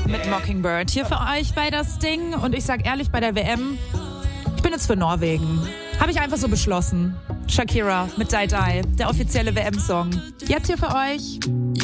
mit Mockingbird. Hier für euch bei das Ding. Und ich sag ehrlich, bei der WM, ich bin jetzt für Norwegen. Habe ich einfach so beschlossen. Shakira mit Die Die, der offizielle WM-Song. Jetzt hier für euch.